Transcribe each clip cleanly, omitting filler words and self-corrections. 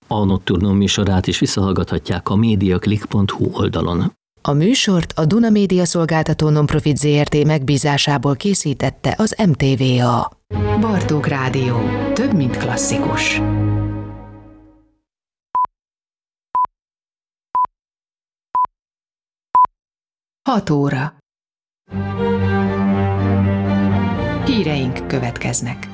A Nocturnum műsorát is visszahallgathatják a mediaclick.hu oldalon. A műsort a Duna Média Szolgáltató Nonprofit Zrt. Megbízásából készítette az MTVA. Bartók Rádió. Több, mint klasszikus. 6 óra. Híreink következnek.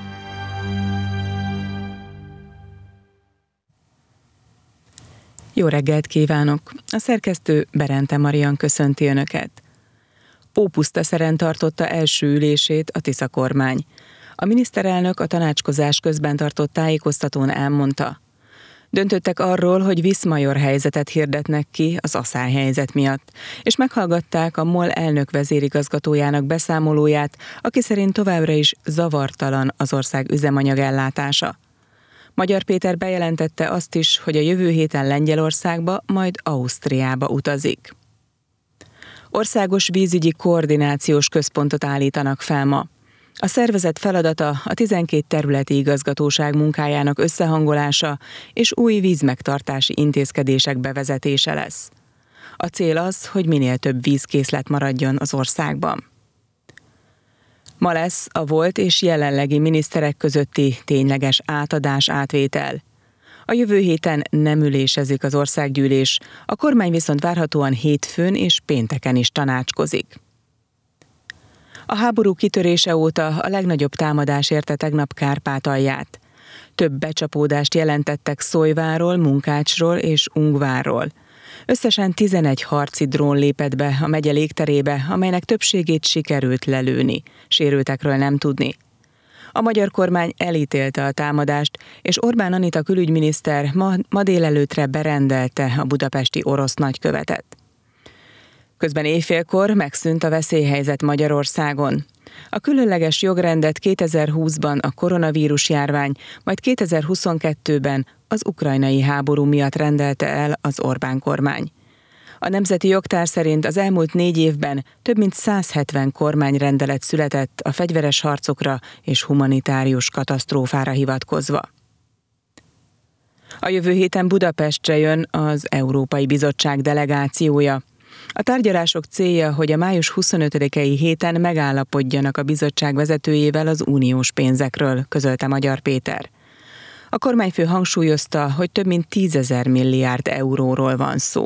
Jó reggelt kívánok! A szerkesztő Berente Marian köszönti Önöket. Ópusztaszeren tartotta első ülését a Tisza kormány. A miniszterelnök a tanácskozás közben tartott tájékoztatón elmondta: döntöttek arról, hogy Viszmajor helyzetet hirdetnek ki az asszályhelyzet miatt, és meghallgatták a MOL elnök vezérigazgatójának beszámolóját, aki szerint továbbra is zavartalan az ország üzemanyagellátása. Magyar Péter bejelentette azt is, hogy a jövő héten Lengyelországba, majd Ausztriába utazik. Országos vízügyi koordinációs központot állítanak fel ma. A szervezet feladata a 12 területi igazgatóság munkájának összehangolása és új vízmegtartási intézkedések bevezetése lesz. A cél az, hogy minél több vízkészlet maradjon az országban. Ma lesz a volt és jelenlegi miniszterek közötti tényleges átadás-átvétel. A jövő héten nem ülésezik az országgyűlés, a kormány viszont várhatóan hétfőn és pénteken is tanácskozik. A háború kitörése óta a legnagyobb támadás érte tegnap Kárpátalját. Több becsapódást jelentettek Szólyváról, Munkácsról és Ungvárról. Összesen 11 harci drón lépett be a megye légterébe, amelynek többségét sikerült lelőni. Sérültekről nem tudni. A magyar kormány elítélte a támadást, és Orbán Anita külügyminiszter ma délelőttre berendelte a budapesti orosz nagykövetet. Közben éjfélkor megszűnt a veszélyhelyzet Magyarországon. A különleges jogrendet 2020-ban a koronavírus járvány, majd 2022-ben az ukrajnai háború miatt rendelte el az Orbán kormány. A Nemzeti Jogtár szerint az elmúlt 4 évben több mint 170 kormányrendelet született a fegyveres harcokra és humanitárius katasztrófára hivatkozva. A jövő héten Budapestre jön az Európai Bizottság delegációja. A tárgyalások célja, hogy a május 25-i héten megállapodjanak a bizottság vezetőjével az uniós pénzekről, közölte Magyar Péter. A kormányfő hangsúlyozta, hogy több mint 10 000 milliárd euróról van szó.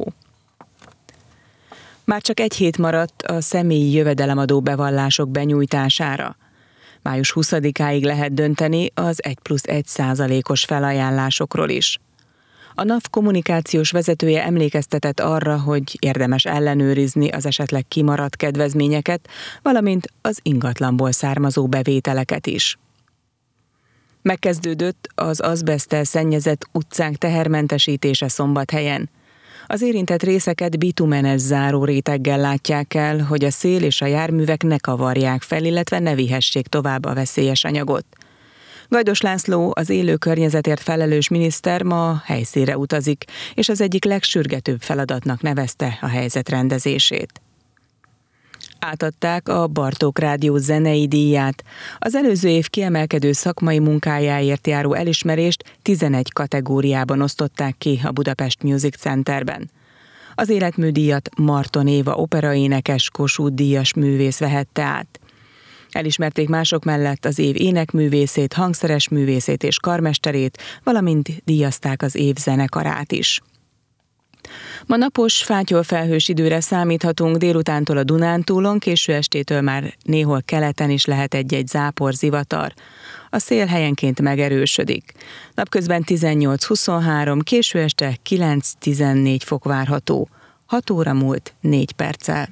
Már csak 1 hét maradt a személyi jövedelemadó bevallások benyújtására. Május 20-áig lehet dönteni az 1+1%-os felajánlásokról is. A NAV kommunikációs vezetője emlékeztetett arra, hogy érdemes ellenőrizni az esetleg kimaradt kedvezményeket, valamint az ingatlanból származó bevételeket is. Megkezdődött az azbeszttel szennyezett utcák tehermentesítése Szombathelyen. Az érintett részeket bitumenes záróréteggel látják el, hogy a szél és a járművek ne kavarják fel, illetve ne vihessék tovább a veszélyes anyagot. Gajdos László, az élő környezetért felelős miniszter ma helyszínre utazik, és az egyik legsürgetőbb feladatnak nevezte a helyzet rendezését. Átadták a Bartók Rádió zenei díját. Az előző év kiemelkedő szakmai munkájáért járó elismerést 11 kategóriában osztották ki a Budapest Music Centerben. Az életműdíjat Marton Éva operaénekes, Kossuth díjas művész vehette át. Elismerték mások mellett az év énekművészét, hangszeres művészét és karmesterét, valamint díjazták az év zenekarát is. Ma napos, fátyolfelhős időre számíthatunk, délutántól a Dunántúlon, késő estétől már néhol keleten is lehet egy-egy zápor, zivatar. A szél helyenként megerősödik. Napközben 18-23, késő este 9-14 fok várható. 6 óra múlt 4 perccel.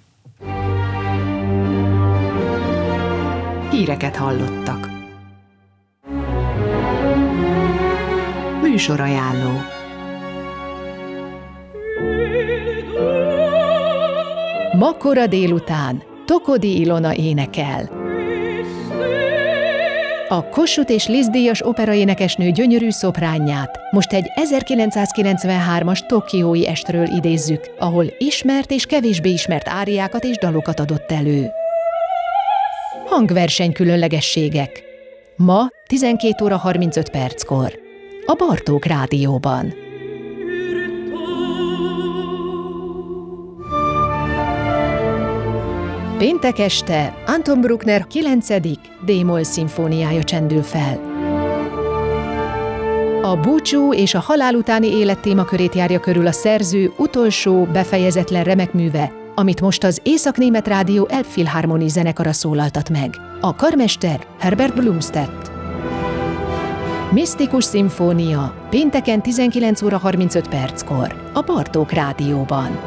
Híreket hallottak. Műsorajánló. Ma kora délután Tokodi Ilona énekel. A Kossuth és Liszt díjas operaénekesnő gyönyörű szopránját most egy 1993-as tokiói estről idézzük, ahol ismert és kevésbé ismert áriákat és dalokat adott elő. Hangverseny különlegességek. Ma 12 óra 35 perckor. A Bartók Rádióban. Péntek este Anton Bruckner 9. D-moll szimfóniája csendül fel. A búcsú és a halál utáni élet témakörét járja körül a szerző utolsó, befejezetlen remekműve, amit most az Észak-német Rádió Elbphilharmonie zenekara szólaltat meg. A karmester Herbert Blomstedt. Misztikus szimfónia, pénteken 19 óra 35 perckor, a Bartók Rádióban.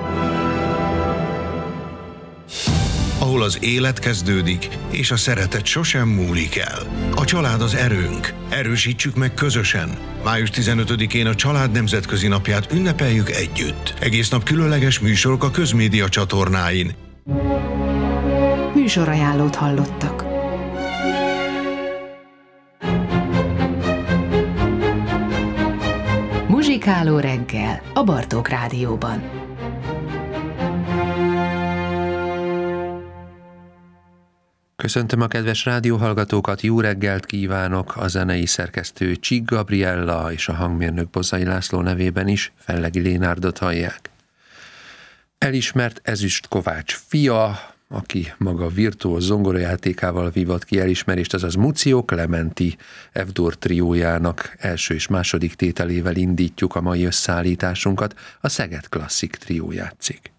Ahol az élet kezdődik, és a szeretet sosem múlik el. A család az erőnk. Erősítsük meg közösen. Május 15-én a Család Nemzetközi Napját ünnepeljük együtt. Egész nap különleges műsorok a közmédia csatornáin. Műsorajánlót hallottak. Muzsikáló reggel a Bartók Rádióban. Köszöntöm a kedves rádióhallgatókat, jó reggelt kívánok! A zenei szerkesztő Csík Gabriella és a hangmérnök Bozai László nevében is Fellegi Lénárdot hallják. Elismert Ezüst Kovács fia, aki maga virtuóz zongorajátékával vívott ki elismerést, azaz Muzio Clementi F-dur triójának első és második tételével indítjuk a mai összeállításunkat, a Szeged Klasszik trió játszik.